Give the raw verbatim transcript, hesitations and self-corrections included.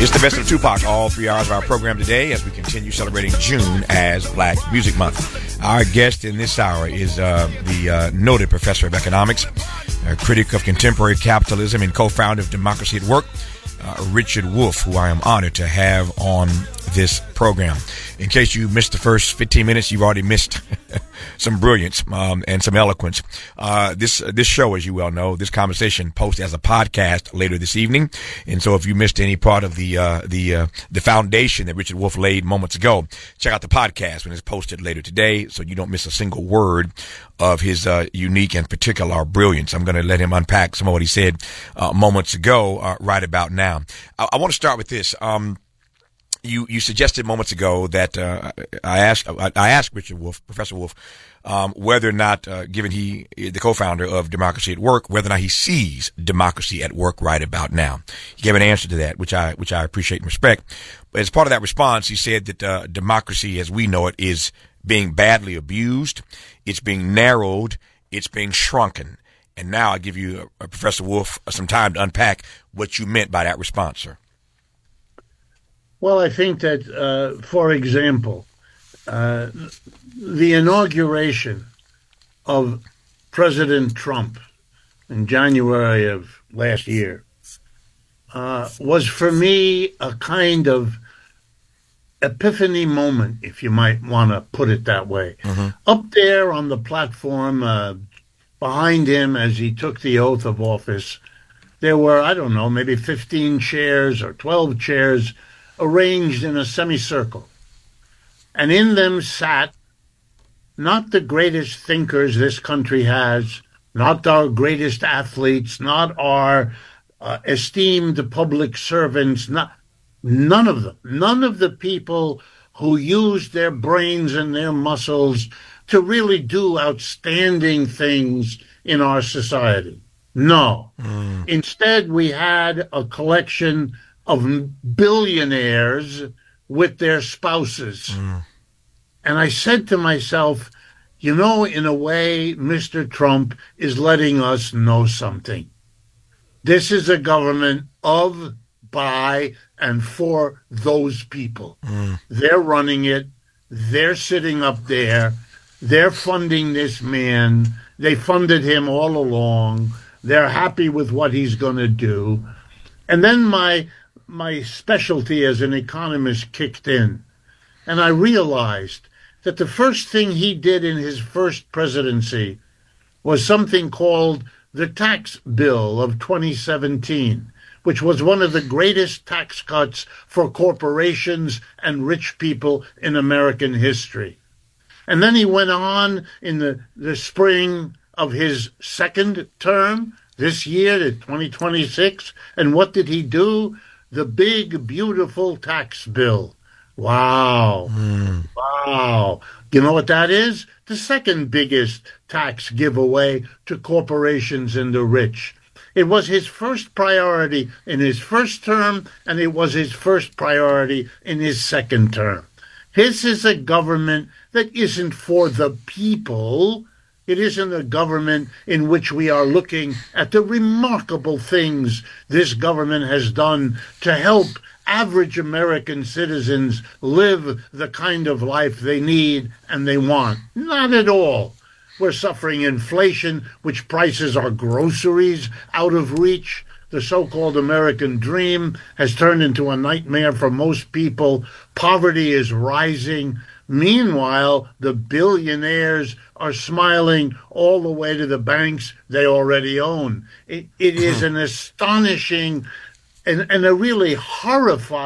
It's the best of Tupac, all three hours of our program today as we continue celebrating June as Black Music Month. Our guest in this hour is uh, the uh, noted professor of economics, a critic of contemporary capitalism and co-founder of Democracy at Work, uh, Richard Wolff, who I am honored to have on this program. In case you missed the first fifteen minutes, you've already missed some brilliance um, and some eloquence. Uh, this uh, this show, as you well know, this conversation posts as a podcast later this evening. And so if you missed any part of the uh, the uh, the foundation that Richard Wolff laid moments ago, check out the podcast when it's posted later today so you don't miss a single word of his uh, unique and particular brilliance. I'm going to let him unpack some of what he said uh, moments ago uh, right about now. I, I want to start with this. Um, You you suggested moments ago that uh, I asked I, I asked Richard Wolff, Professor Wolff, um, whether or not, uh, given he the co-founder of Democracy at Work, whether or not he sees democracy at work right about now. He gave an answer to that, which I which I appreciate and respect. But as part of that response, he said that uh, democracy, as we know it, is being badly abused, it's being narrowed, it's being shrunken. And now I give you, uh, Professor Wolff, some time to unpack what you meant by that response, sir. Well, I think that, uh, for example, uh, the inauguration of President Trump in January of last year uh, was for me a kind of epiphany moment, if you might want to put it that way. Mm-hmm. Up there on the platform uh, behind him as he took the oath of office, there were, I don't know, maybe fifteen chairs or twelve chairs arranged in a semicircle. And in them sat not the greatest thinkers this country has, not our greatest athletes, not our uh, esteemed public servants, not, none of them, none of the people who used their brains and their muscles to really do outstanding things in our society. No. Mm. Instead, we had a collection of billionaires with their spouses. Mm. And I said to myself, you know, in a way, Mister Trump is letting us know something. This is a government of, by, and for those people. Mm. They're running it. They're sitting up there. They're funding this man. They funded him all along. They're happy with what he's going to do. And then my my specialty as an economist kicked in, and I realized that the first thing he did in his first presidency was something called the tax bill of twenty seventeen, which was one of the greatest tax cuts for corporations and rich people in American history. And then he went on in the, the spring of his second term, this year, to twenty twenty-six, and what did he do? The big, beautiful tax bill. Wow. Mm. Wow. You know what that is? The second biggest tax giveaway to corporations and the rich. It was his first priority in his first term, and it was his first priority in his second term. His is a government that isn't for the people. It isn't a government in which we are looking at the remarkable things this government has done to help average American citizens live the kind of life they need and they want. Not at all. We're suffering inflation, which prices our groceries out of reach. The so-called American dream has turned into a nightmare for most people. Poverty is rising. Meanwhile, the billionaires are smiling all the way to the banks they already own. It, it is an astonishing and, and a really horrifying